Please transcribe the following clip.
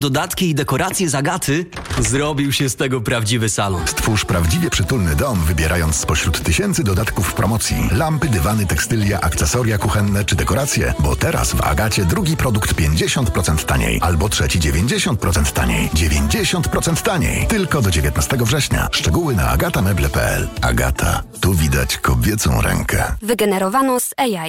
Dodatki i dekoracje z Agaty, zrobił się z tego prawdziwy salon. Stwórz prawdziwie przytulny dom, wybierając spośród tysięcy dodatków w promocji. Lampy, dywany, tekstylia, akcesoria kuchenne czy dekoracje, bo teraz w Agacie drugi produkt 50% taniej, albo trzeci 90% taniej. 90% taniej. Tylko do 19 września. Szczegóły na agatameble.pl. Agata. Tu widać kobiecą rękę. Wygenerowano z AI.